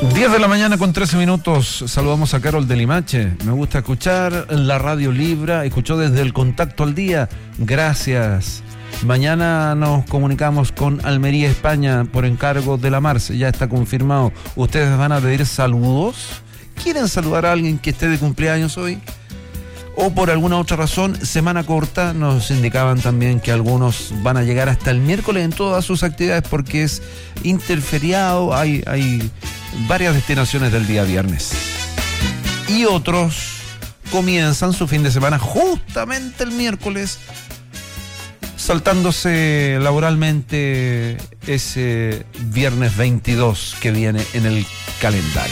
10 de la mañana con 13 minutos. Saludamos a Carol de Limache. Me gusta escuchar la radio Libra. Escuchó desde el Contacto al Día. Gracias. Mañana nos comunicamos con Almería, España, por encargo de la Marce. Ya está confirmado. ¿Ustedes van a pedir saludos? ¿Quieren saludar a alguien que esté de cumpleaños hoy? O por alguna otra razón, semana corta. Nos indicaban también que algunos van a llegar hasta el miércoles en todas sus actividades porque es interferiado. Hay varias destinaciones del día viernes. Y otros comienzan su fin de semana justamente el miércoles, saltándose laboralmente ese viernes 22 que viene en el calendario.